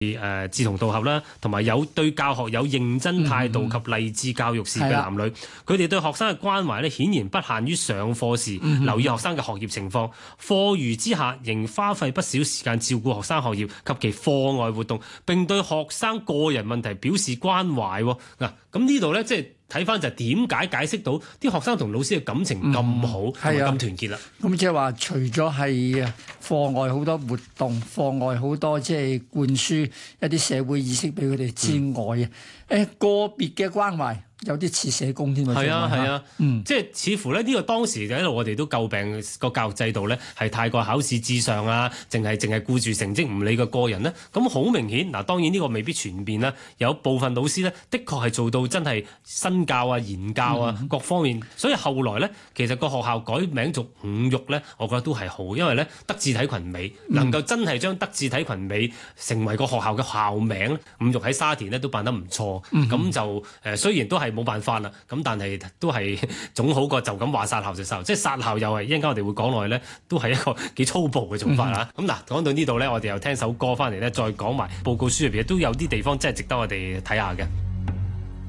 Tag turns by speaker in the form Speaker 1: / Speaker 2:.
Speaker 1: 志同道合啦，同埋有對教學有認真態度及勵志教育事嘅男女，佢哋對學生嘅關懷咧，顯然不限於上課時留意學生嘅學業情況，課餘之下仍花費不少時間照顧學生學業及其課外活動，並對學生個人問題表示關懷。嗱，咁呢度咧，即係睇翻就係點解解釋到啲學生同老師嘅感情咁好，同埋咁團結啦。
Speaker 2: 咁即係話，除咗係課外好多活動，課外好多即係灌輸一啲社會意識俾佢哋之外啊，個別嘅關懷。有啲似社工添啊！
Speaker 1: 係啊，即係似乎咧呢個當時就喺度，我哋都詬病個教育制度咧係太過考試至上啊，淨係顧住成績，唔理個人咧。咁好明顯嗱，當然呢個未必全面啦。有部分老師咧，的確係做到真係身教啊、言教啊各方面。所以後來咧，其實個學校改名做五育咧，我覺得都係好，因為咧德智體群美能夠真係將德智體群美成為個學校嘅校名。五育喺沙田咧都辦得唔錯，咁就雖然都係冇辦法啦，咁但係都係總好過就咁話殺校就殺校，即係殺校又係一陣間我哋會講落去咧，都係一個幾粗暴嘅做法啦。咁嗱，講到呢度咧，我哋又聽首歌翻嚟咧，再講埋報告書入邊都有啲地方真係值得我哋睇下嘅。